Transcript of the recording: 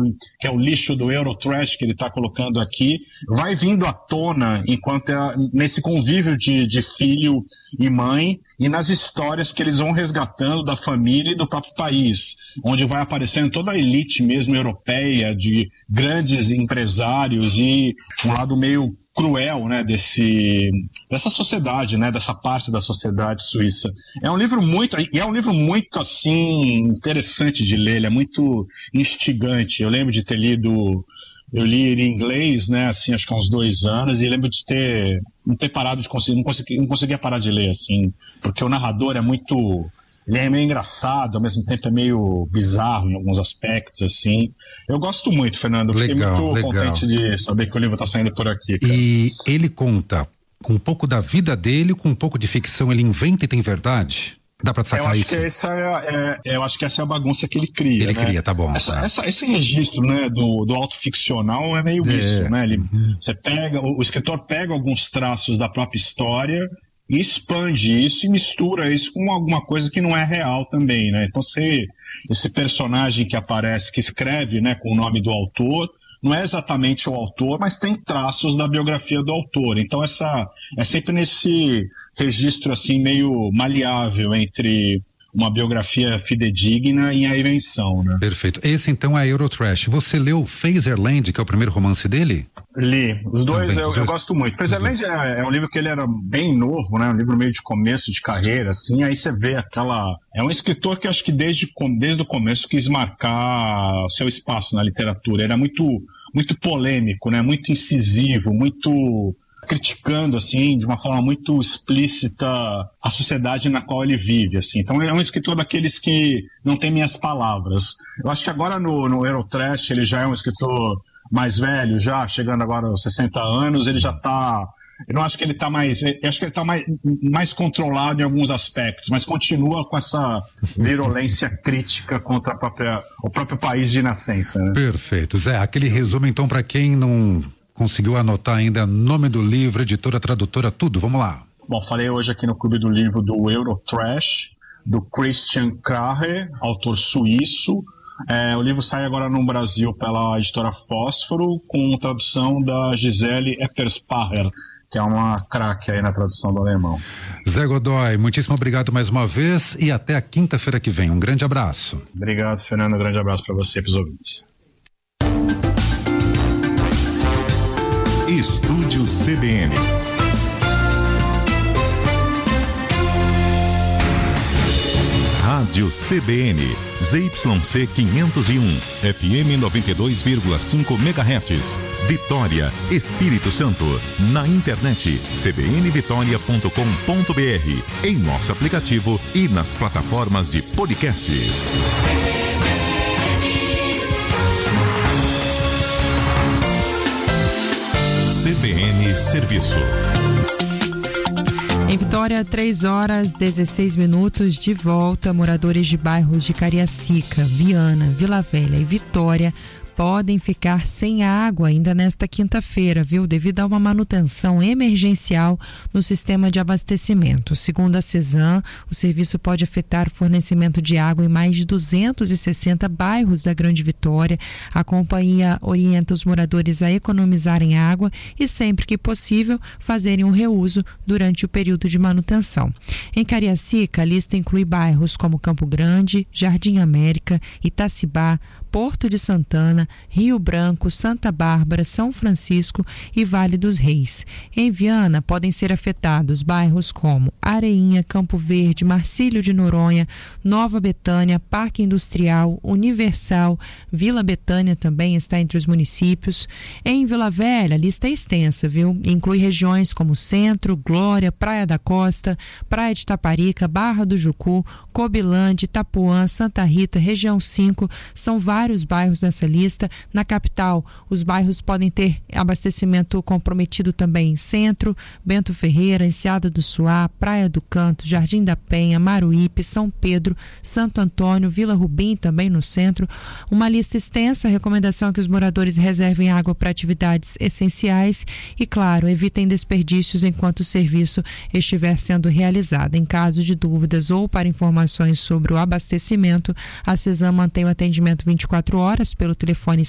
que é o lixo do Eurotrash que ele está colocando aqui, vai vindo à tona enquanto nesse convívio de filho e mãe e nas histórias que eles vão resgatando da família e do próprio país, onde vai aparecendo toda a elite mesmo europeia de grandes empresários e um lado meio cruel, né, dessa sociedade, né, dessa parte da sociedade suíça. É um livro muito assim interessante de ler, ele é muito instigante. Eu lembro de ter lido, eu li ele em inglês, né, assim, acho que há uns 2 anos, e lembro de não ter parado de conseguir, não conseguia parar de ler, assim, porque o narrador ele é meio engraçado, ao mesmo tempo é meio bizarro em alguns aspectos, assim. Eu gosto muito, Fernando. Fiquei muito contente de saber que o livro está saindo por aqui, cara. E ele conta com um pouco da vida dele, com um pouco de ficção, ele inventa e tem verdade? Dá pra sacar isso? Eu acho que essa é a bagunça que ele cria. Ele cria, tá bom. Esse registro, né, do autoficcional é meio isso, né? O escritor pega alguns traços da própria história e expande isso e mistura isso com alguma coisa que não é real também, né? Então, esse personagem que aparece, que escreve, né, com o nome do autor, não é exatamente o autor, mas tem traços da biografia do autor. Então, é sempre nesse registro, assim, meio maleável entre uma biografia fidedigna e a invenção, né? Perfeito. Esse, então, é Eurotrash. Você leu Phaserland, que é o primeiro romance dele? Li. Os dois eu gosto muito. Phaserland é um livro que ele era bem novo, né? Um livro meio de começo de carreira, assim. Aí você vê é um escritor que acho que desde o começo quis marcar o seu espaço na literatura. Era muito, muito polêmico, né? Muito incisivo, muito criticando, assim, de uma forma muito explícita a sociedade na qual ele vive, assim. Então ele é um escritor daqueles que não tem minhas palavras. Eu acho que agora no Eurotrash ele já é um escritor mais velho, já chegando agora aos 60 anos, ele já tá... Eu não acho que ele está mais... Eu acho que ele está mais controlado em alguns aspectos, mas continua com essa virulência crítica contra o próprio país de nascença, né? Perfeito. Zé, aquele resumo, então, para quem não conseguiu anotar ainda nome do livro, editora, tradutora, tudo. Vamos lá. Bom, falei hoje aqui no Clube do Livro do Eurotrash, do Christian Krahe, autor suíço. O livro sai agora no Brasil pela editora Fósforo, com tradução da Gisele Epperspacher, que é uma craque aí na tradução do alemão. Zé Godoy, muitíssimo obrigado mais uma vez e até a quinta-feira que vem. Um grande abraço. Obrigado, Fernando. Um grande abraço para você e para os ouvintes. Estúdio CBN. Rádio CBN, ZYC 501, FM 92,5 MHz, Vitória, Espírito Santo. Na internet, cbnvitoria.com.br, em nosso aplicativo e nas plataformas de podcasts. CBN Serviço. Em Vitória, 3h16, de volta. Moradores de bairros de Cariacica, Viana, Vila Velha e Vitória podem ficar sem água ainda nesta quinta-feira, viu? Devido a uma manutenção emergencial no sistema de abastecimento. Segundo a CESAM, o serviço pode afetar o fornecimento de água em mais de 260 bairros da Grande Vitória. A companhia orienta os moradores a economizarem água e, sempre que possível, fazerem um reuso durante o período de manutenção. Em Cariacica, a lista inclui bairros como Campo Grande, Jardim América, Itacibá, Porto de Santana, Rio Branco, Santa Bárbara, São Francisco e Vale dos Reis. Em Viana, podem ser afetados bairros como Areinha, Campo Verde, Marcílio de Noronha, Nova Betânia, Parque Industrial, Universal, Vila Betânia também está entre os municípios. Em Vila Velha, a lista é extensa, viu? Inclui regiões como Centro, Glória, Praia da Costa, Praia de Taparica, Barra do Jucu, Cobilândia, Itapuã, Santa Rita, Região 5, são vários bairros nessa lista. Na capital, os bairros podem ter abastecimento comprometido também em Centro, Bento Ferreira, Enseada do Suá, Praia do Canto, Jardim da Penha, Maruípe, São Pedro, Santo Antônio, Vila Rubim também no centro. Uma lista extensa, a recomendação é que os moradores reservem água para atividades essenciais e, claro, evitem desperdícios enquanto o serviço estiver sendo realizado. Em caso de dúvidas ou para informações sobre o abastecimento, a CESAM mantém o atendimento 24 horas pelo telefone